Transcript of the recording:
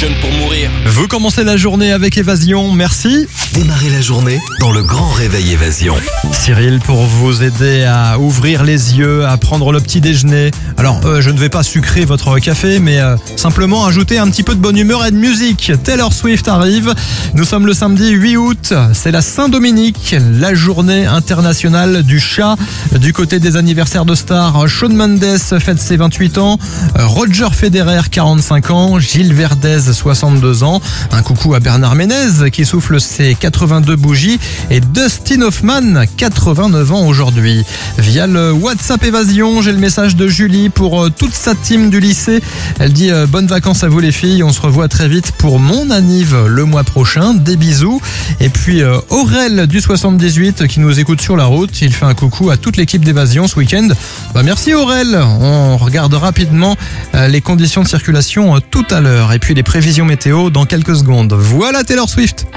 jeune pour mourir. Vous commencez la journée avec Évasion, merci. Démarrez la journée dans le grand réveil Évasion. Cyril, pour vous aider à ouvrir les yeux, à prendre le petit déjeuner. Alors, je ne vais pas sucrer votre café, mais simplement ajouter un petit peu de bonne humeur et de musique. Taylor Swift arrive. Nous sommes le samedi 8 août. C'est la Saint-Dominique, la journée internationale du chat. Du côté des anniversaires de stars, Shawn Mendes fête ses 28 ans. Roger Federer, 45 ans. Gilles Verdez, 62 ans. Un coucou à Bernard Ménez qui souffle ses 82 bougies. Et Dustin Hoffman, 89 ans aujourd'hui. Via le WhatsApp Évasion, j'ai le message de Julie pour toute sa team du lycée. Elle dit bonnes vacances à vous les filles. On se revoit très vite pour mon anniv le mois prochain. Des bisous. Et puis Aurel du 78 qui nous écoute sur la route. Il fait un coucou à toute l'équipe d'Évasion ce week-end. Merci Aurel. On regarde rapidement les conditions de circulation tout à l'heure. Et puis les prévisions météo dans quelques secondes. Voilà Taylor Swift.